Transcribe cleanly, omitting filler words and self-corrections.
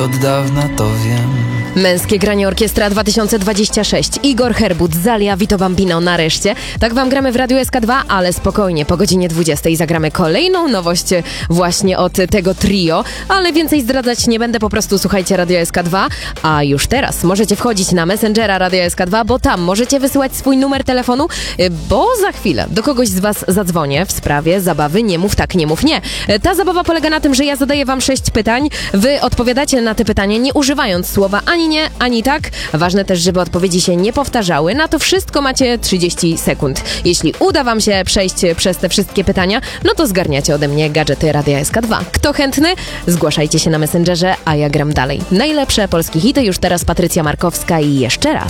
Od dawna to wiem. Męskie granie Orkiestra 2026. Igor Herbut, Zalia, Vito Bambino nareszcie. Tak wam gramy w Radiu SK2, ale spokojnie, po godzinie 20 zagramy kolejną nowość właśnie od tego trio, ale więcej zdradzać nie będę, po prostu słuchajcie Radio SK2, a już teraz możecie wchodzić na Messengera Radio SK2, bo tam możecie wysyłać swój numer telefonu, bo za chwilę do kogoś z was zadzwonię w sprawie zabawy Nie mów tak, nie mów nie. Ta zabawa polega na tym, że ja zadaję wam 6 pytań, wy odpowiadacie na te pytania nie używając słowa ani nie, ani tak. Ważne też, żeby odpowiedzi się nie powtarzały. Na to wszystko macie 30 sekund. Jeśli uda wam się przejść przez te wszystkie pytania, no to zgarniacie ode mnie gadżety Radia SK2. Kto chętny? Zgłaszajcie się na Messengerze, a ja gram dalej. Najlepsze polskie hity już teraz Patrycja Markowska i jeszcze raz.